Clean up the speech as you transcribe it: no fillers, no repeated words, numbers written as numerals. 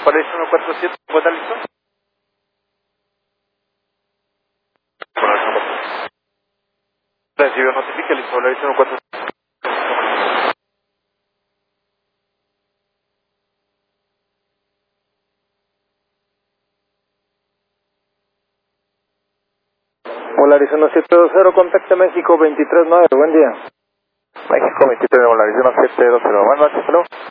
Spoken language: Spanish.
Polaris 147, ¿puede estar listo? Recibió, notifique, listo, Polaris 147. Polaris 1720, contacto México 239, buen día. México 23, Polaris 1720, buenas noches, hello.